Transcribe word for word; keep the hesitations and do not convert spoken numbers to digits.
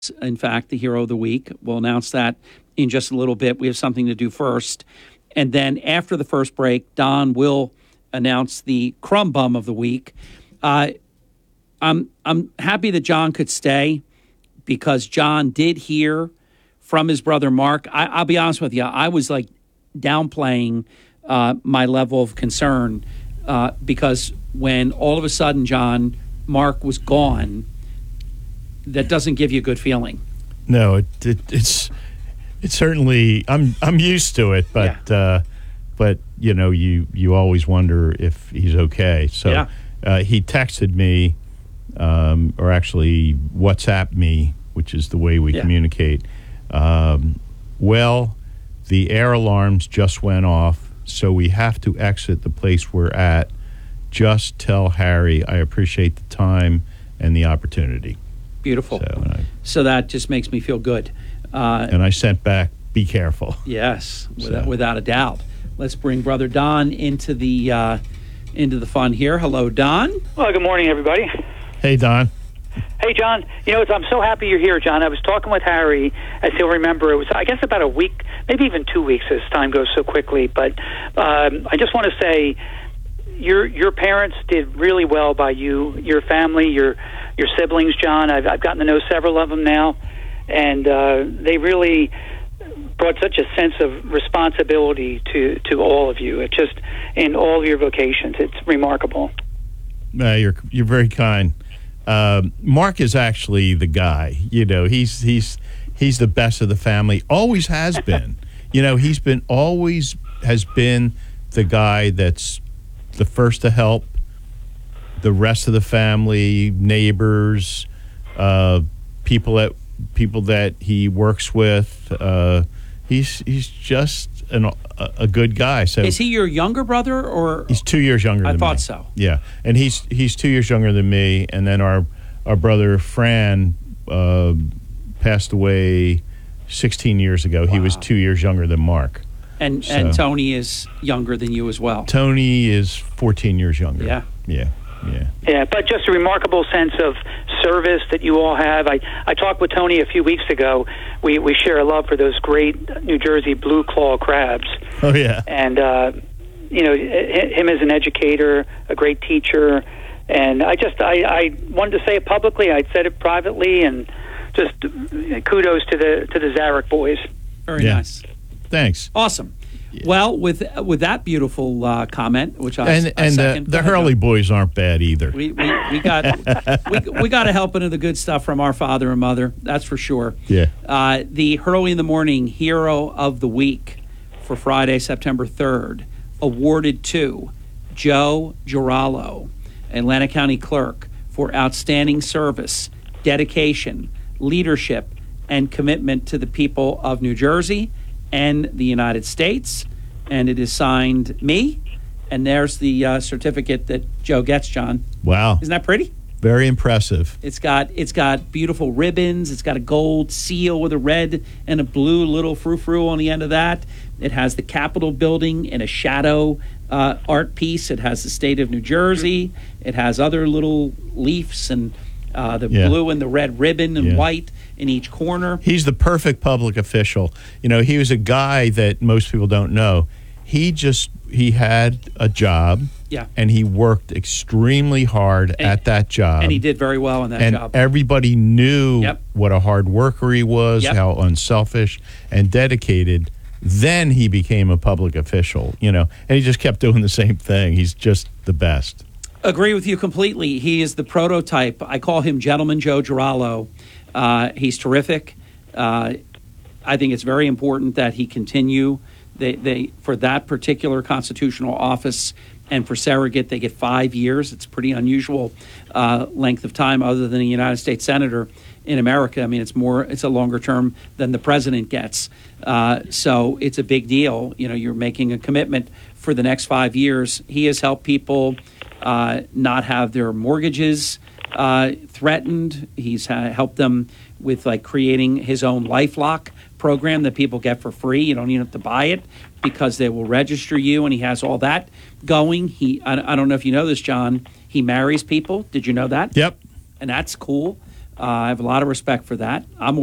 in fact, the hero of the week. We'll announce that in just a little bit. We have something to do first. And then after the first break, Don will announce the crumb bum of the week. Uh, I'm, I'm happy that John could stay because John did hear from his brother Mark. I, I'll be honest with you. I was like downplaying uh, my level of concern uh, because when all of a sudden, John, Mark was gone, that doesn't give you a good feeling. No, it, it it's it's certainly I'm I'm used to it, but yeah. uh, but you know you you always wonder if he's okay. So yeah. uh, he texted me, um, or actually WhatsApped me, which is the way we yeah. communicate. Um, well, the air alarms just went off, so we have to exit the place we're at. Just tell Harry I appreciate the time and the opportunity. Beautiful. So, I, so that just makes me feel good. Uh, and I sent back, be careful. Yes, without, so. without a doubt. Let's bring Brother Don into the uh, into the fun here. Hello, Don. Well, good morning, everybody. Hey, Don. Hey, John. You know, it's, I'm so happy you're here, John. I was talking with Harry, as he'll remember. It was, I guess, about a week, maybe even two weeks as time goes so quickly. But um, I just want to say your your parents did really well by you, your family, your your siblings, John. I've, I've gotten to know several of them now, and uh, they really brought such a sense of responsibility to, to all of you. It just, in all your vocations, it's remarkable. Uh, you're you're very kind. Uh, Mark is actually the guy. You know, he's he's he's the best of the family. Always has been. You know, he's been always has been the guy that's the first to help the rest of the family, neighbors, uh, people that people that he works with. Uh, he's he's just an, a, a good guy. So is he your younger brother, or he's two years younger I than me? I thought so. Yeah, and he's he's two years younger than me. And then our our brother Fran uh, passed away sixteen years ago. Wow. He was two years younger than Mark. And so. and Tony is younger than you as well. Tony is fourteen years younger. Yeah. Yeah. Yeah. Yeah, but just a remarkable sense of service that you all have. I, I talked with Tony a few weeks ago. We we share a love for those great New Jersey blue claw crabs. Oh, yeah. And, uh, you know, him as an educator, a great teacher. And I just, I, I wanted to say it publicly. I said it privately. And just kudos to the to the Zarek boys. Very yeah. nice. Thanks. Awesome. Yeah. Well, with with that beautiful uh, comment, which I and I and second, the, the Hurley boys aren't bad either. We we, we got we, we got a helping of the good stuff from our father and mother. That's for sure. Yeah. Uh, the Hurley in the Morning Hero of the Week for Friday, September third, awarded to Joe Girallo, Atlanta County Clerk, for outstanding service, dedication, leadership, and commitment to the people of New Jersey and the United States. And it is signed me, and there's the uh, certificate that Joe gets, John. Wow. Isn't that pretty? Very impressive. It's got it's got beautiful ribbons. It's got a gold seal with a red and a blue little frou-frou on the end of that. It has the Capitol building in a shadow uh, art piece. It has the state of New Jersey. It has other little leaves and uh, the yeah. blue and the red ribbon and yeah. white in each corner. He's the perfect public official. You know, he was a guy that most people don't know. He just, he had a job. Yeah. And he worked extremely hard and, at that job. And he did very well in that and job. And everybody knew yep. what a hard worker he was, yep. how unselfish and dedicated. Then he became a public official, you know, and he just kept doing the same thing. He's just the best. Agree with you completely. He is the prototype. I call him Gentleman Joe Girallo. Uh, he's terrific. Uh, I think it's very important that he continue. They, they for that particular constitutional office and for surrogate, they get five years. It's a pretty unusual uh, length of time other than a United States senator in America. I mean, it's more, it's a longer term than the president gets. Uh, so it's a big deal. You know, you're making a commitment for the next five years. He has helped people uh, not have their mortgages uh, threatened. He's uh, helped them with like creating his own LifeLock program that people get for free. You don't even have to buy it because they will register you, and he has all that going. He, I, I don't know if you know this, John. He marries people. Did you know that? Yep. And that's cool. Uh, I have a lot of respect for that. I'm